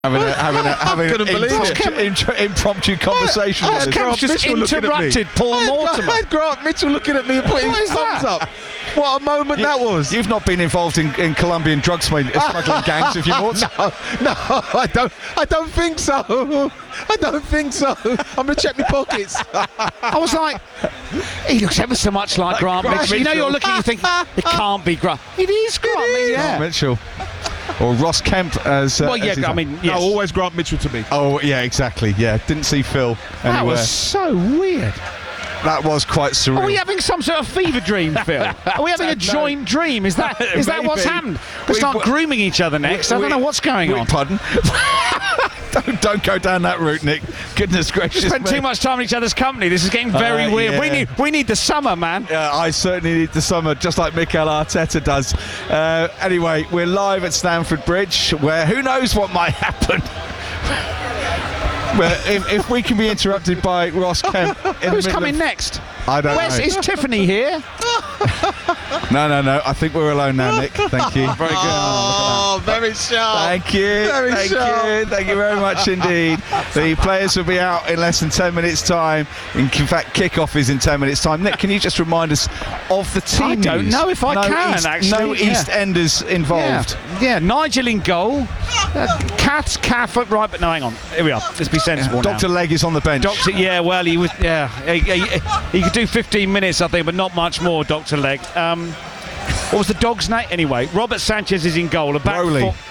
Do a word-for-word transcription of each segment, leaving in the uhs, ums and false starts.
Having a, having a, having couldn't an believe impromptu, it. intro, impromptu conversation. I- I with had us. Grant just Mitchell looking at me. interrupted Paul I had- Mortimer. I had Grant Mitchell looking at me and putting What his is thumbs that? up. What a moment You- that was. You've not been involved in, in Colombian drug smuggling, smuggling gangs, have you, Mort? No, no, I don't. I don't think so. I don't think so. I'm gonna check my pockets. I was like, he looks ever so much like Grant Grant Mitchell. You know, you're looking, you think, it can't be Grant. It is Grant Mitchell. Grant Yeah. Mitchell. Or Ross Kemp as. Uh, Well, yeah, as his- I mean, No, yes. always Grant Mitchell to me. Oh, yeah, exactly. Yeah, didn't see Phil That anywhere. was so weird. That was quite surreal. Are we having some sort of fever dream, Phil? Are we having a joint dream? Is that is that what's Maybe. happened? We We- start we- grooming each other next. I we- don't know what's going we- on. Pardon? don't, don't go down that route, Nick. Goodness gracious. We spend me. too much time in each other's company. This is getting very Uh, weird. We yeah. need we need the summer, man. Yeah, I certainly need the summer, just like Mikel Arteta does. Uh, anyway, we're live at Stamford Bridge, where who knows what might happen. Well, if, if we can be interrupted by Ross Kemp in Who's the middle coming of, next? I don't Where's know. is Tiffany here? No, no, no. I think we're alone now, Nick. Thank you. Very good. Oh, very sharp. Thank you. Very Thank sharp. you. Thank you very much indeed. The players will be out in less than ten minutes' time. In fact, kick-off is in ten minutes' time. Nick, can you just remind us of the team? I don't news? know if I no can, East, actually. No Yeah. East Enders involved. Yeah, yeah. Nigel in goal. Uh, Cat, Caff up right, but no, hang on. Here we are. Let's be sensible Doctor now. Legg is on the bench. Doctor, yeah, well, he was, yeah, he, he, he could do fifteen minutes, I think, but not much more, Doctor Legg. Um, what was the dog's name? Anyway, Robert Sanchez is in goal. A back Rowley. four.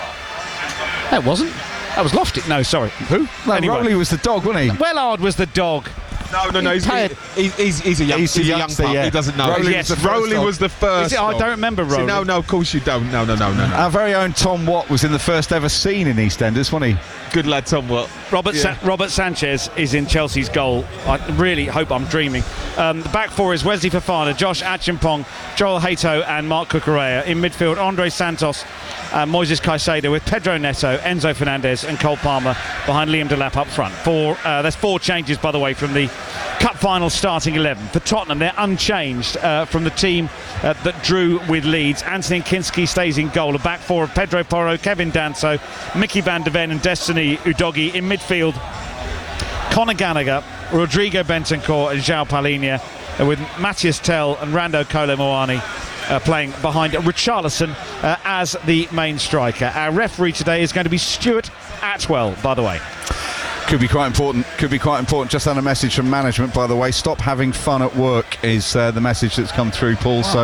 That wasn't. That was Lofty. No, sorry. Who? No, anyway. Rowley was the dog, wasn't he? Wellard was the dog. No, no, no. He's, Tired. he's, he's, he's a young, He's he's, a a young youngster, pup. yeah. He doesn't know. Rowley was Yes, the first Rowley dog. was the first. Is it? I dog. don't remember See, Rowley. no, no, of course you don't. No, no, no, no, no. Our very own Tom Watt was in the first ever scene in EastEnders, wasn't he? Good lad, Tom Watt. Robert Yeah. Sa- Robert Sanchez is in Chelsea's goal. I really hope I'm dreaming. Um, the back four is Wesley Fofana, Josh Achimpong, Joel Hato and Mark Cucurella. In midfield, Andre Santos, uh, Moises Caicedo with Pedro Neto, Enzo Fernandez and Cole Palmer behind Liam Delap up front. Four, uh, there's four changes, by the way, from the Cup final starting eleven. For Tottenham, they're unchanged uh, from the team uh, that drew with Leeds. Anthony Kinski stays in goal. A back four of Pedro Porro, Kevin Danso, Mickey van der Ven and Destiny Udogi. In midfield, Conor Gallagher, Rodrigo Bentancur and João Palhinha, uh, with Matthias Tell and Rando Kolo Moani uh, playing behind Richarlison uh, as the main striker. Our referee today is going to be Stuart Atwell, by the way. Could be quite important. Could be quite important. Just had a message from management, by the way. Stop having fun at work is uh, the message that's come through, Paul. So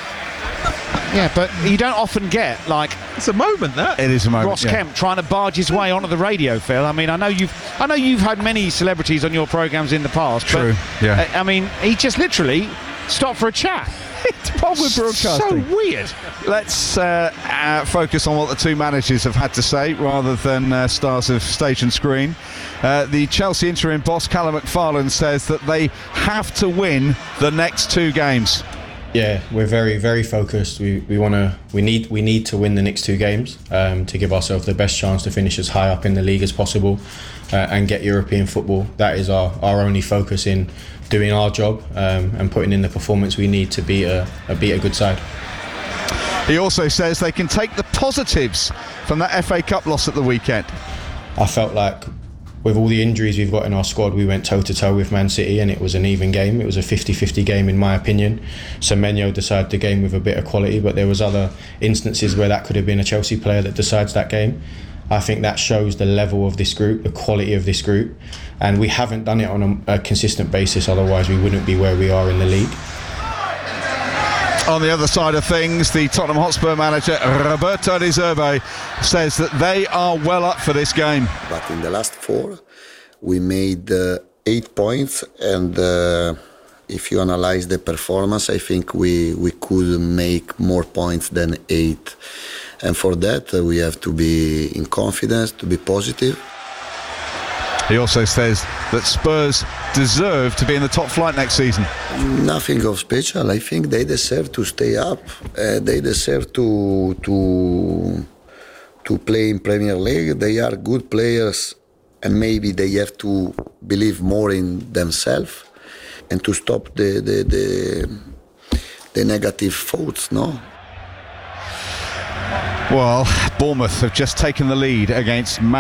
Yeah, but you don't often get, like, It's a moment, that. it is a moment. Ross yeah. Kemp trying to barge his way onto the radio, Phil. I mean, I know you've, I know you've had many celebrities on your programmes in the past. True, But, yeah. I, I mean, he just literally stopped for a chat. It's problem with broadcasting. So weird. Let's uh, uh, focus on what the two managers have had to say rather than uh, stars of stage and screen. Uh, the Chelsea interim boss, Callum McFarlane, says that they have to win the next two games. Yeah, we're very, very focused. We we want to, we need, we need to win the next two games um, to give ourselves the best chance to finish as high up in the league as possible uh, and get European football. That is our, our only focus in doing our job um, and putting in the performance we need to beat a, a beat a good side. He also says they can take the positives from that F A Cup loss at the weekend. I felt like with all the injuries we've got in our squad, we went toe-to-toe with Man City and it was an even game. It was a fifty-fifty game in my opinion. Semenyo decided the game with a bit of quality, but there was other instances where that could have been a Chelsea player that decides that game. I think that shows the level of this group, the quality of this group, and we haven't done it on a, a consistent basis, otherwise we wouldn't be where we are in the league. On the other side of things, the Tottenham Hotspur manager, Roberto De Zerbi, says that they are well up for this game. But in the last four, we made uh, eight points, and uh, if you analyze the performance, I think we, we could make more points than eight. And for that, uh, we have to be in confidence, to be positive. He also says that Spurs deserve to be in the top flight next season. Nothing of special. I think they deserve to stay up. Uh, they deserve to to to play in Premier League. They are good players, and maybe they have to believe more in themselves and to stop the the the, the negative thoughts. No. Well, Bournemouth have just taken the lead against Man